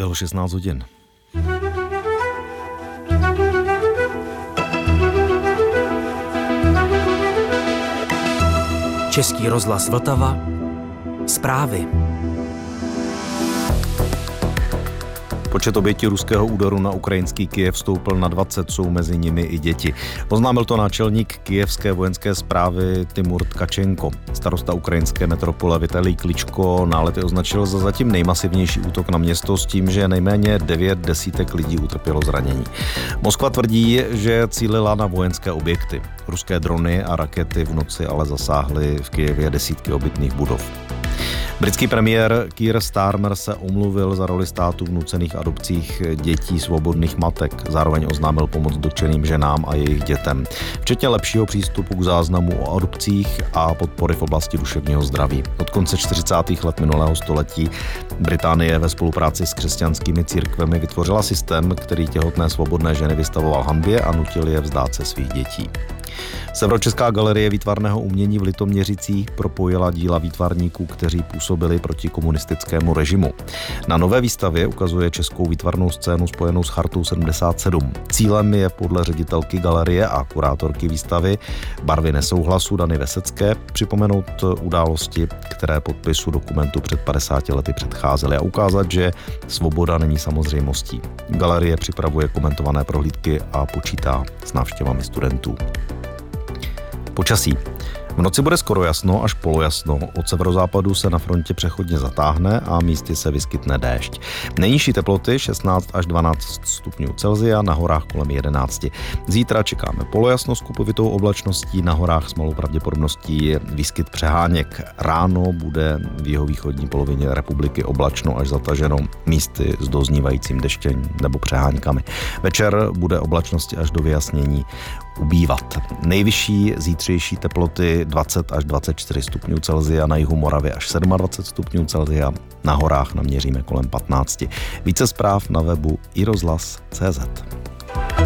Bylo 16 hodin. Český rozhlas Vltava. Zprávy. Počet obětí ruského úderu na ukrajinský Kyjev stoupl na 20, jsou mezi nimi i děti. Oznámil to náčelník kyjevské vojenské správy Timur Tkačenko. Starosta ukrajinské metropole Vitalij Kličko nálety označil za zatím nejmasivnější útok na město s tím, že nejméně 9 desítek lidí utrpělo zranění. Moskva tvrdí, že cílila na vojenské objekty. Ruské drony a rakety v noci ale zasáhly v Kyjevě desítky obytných budov. Britský premiér Keir Starmer se omluvil za roli státu v nucených adopcích dětí svobodných matek. Zároveň oznámil pomoc dotčeným ženám a jejich dětem, včetně lepšího přístupu k záznamu o adopcích a podpory v oblasti duševního zdraví. Od konce 40. let minulého století Británie ve spolupráci s křesťanskými církvemi vytvořila systém, který těhotné svobodné ženy vystavoval hanbě a nutil je vzdát se svých dětí. Severočeská galerie výtvarného umění v Litoměřicích propojila díla výtvarníků, kteří působili proti komunistickému režimu. Na nové výstavě ukazuje českou výtvarnou scénu spojenou s Chartou 77. Cílem je podle ředitelky galerie a kurátorky výstavy Barvy nesouhlasu Dany Vesecké připomenout události, které podpisu dokumentu před 50 lety předcházely a ukázat, že svoboda není samozřejmostí. Galerie připravuje komentované prohlídky a počítá s návštěvami studentů. Počasí. V noci bude skoro jasno až polojasno. Od severozápadu se na frontě přechodně zatáhne a místy se vyskytne déšť. Nejnižší teploty 16 až 12 stupňů Celsia, na horách kolem 11. Zítra čekáme polojasno s kupovitou oblačností, na horách s malou pravděpodobností výskyt přeháněk. Ráno bude v jihovýchodní polovině republiky oblačno až zataženo, místy s doznívajícím deštěm nebo přeháňkami. Večer bude oblačnosti až do vyjasnění ubývat. Nejvyšší zítřejší teploty 20 až 24 stupňů Celsia, na jihu Moravy až 27 stupňů Celsia, na horách naměříme kolem 15. Více zpráv na webu iRozhlas.cz.